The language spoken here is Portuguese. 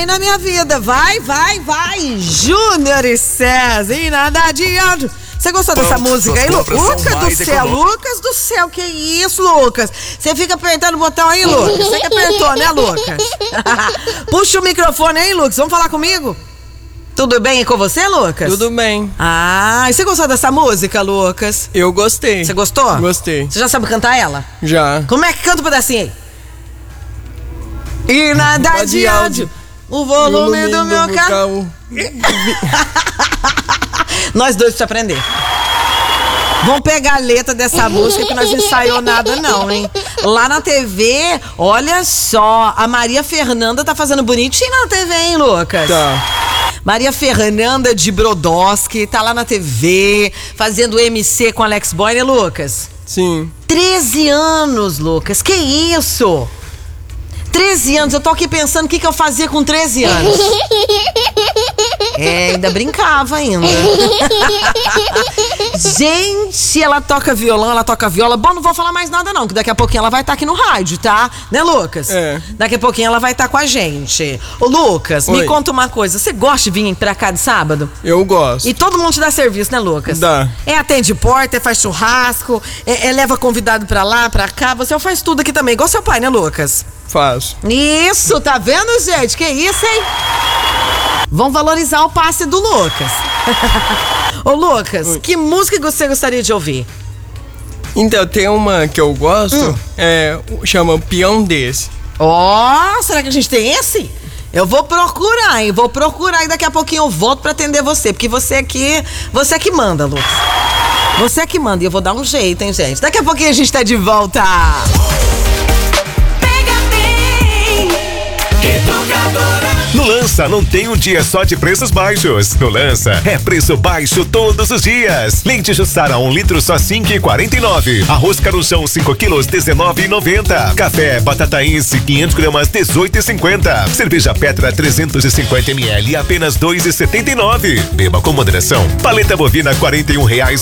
aí na minha vida. Vai. Júnior e César, e nada adianta. Você gostou dessa música aí, Lucas? Lucas do céu, que isso, Lucas? Você fica apertando o botão aí, Lucas? Você que apertou, né, Lucas? Puxa o microfone aí, Lucas, vamos falar comigo? Tudo bem com você, Lucas? Tudo bem. Ah, e você gostou dessa música, Lucas? Eu gostei. Você gostou? Gostei. Você já sabe cantar ela? Já. Como é que canta um pedacinho aí? E nada de áudio. O volume do meu carro. Nós dois precisamos aprender. Vamos pegar a letra dessa música que nós não ensaiou nada não, hein? Lá na TV, olha só, a Maria Fernanda tá fazendo bonitinho na TV, hein, Lucas? Tá. Maria Fernanda de Brodowski tá lá na TV, fazendo MC com Alex Boy, né, Lucas? Sim. 13 anos, Lucas, que isso? 13 anos, eu tô aqui pensando o que eu fazia com 13 anos. Ainda brincava ainda. Gente, ela toca violão, ela toca viola. Bom, não vou falar mais nada não, que daqui a pouquinho ela vai estar aqui no rádio, tá? Né, Lucas? É. Daqui a pouquinho ela vai estar com a gente. Ô, Lucas, Oi. Me conta uma coisa. Você gosta de vir pra cá de sábado? Eu gosto. E todo mundo te dá serviço, né, Lucas? Dá. Atende porta, faz churrasco, leva convidado pra lá, pra cá. Você faz tudo aqui também, igual seu pai, né, Lucas? Faço. Isso, tá vendo, gente? Que isso, hein? Vamos valorizar o passe do Lucas. Ô, Lucas, Oi. que música você gostaria de ouvir? Então, tem uma que eu gosto, chama Peão Desse. Será que a gente tem esse? Eu vou procurar, hein? Vou procurar e daqui a pouquinho eu volto pra atender você, porque você é que manda, Lucas. Você é que manda e eu vou dar um jeito, hein, gente? Daqui a pouquinho a gente tá de volta. No Lança não tem um dia só de preços baixos. No Lança é preço baixo todos os dias. Leite Jussara 1 litro só 5,49. Arroz Carujão 5 quilos 19,90. Café Batataense 500 gramas 18,50. Cerveja Petra 350 ml apenas 2,79. Beba com moderação. Paleta bovina R$ 41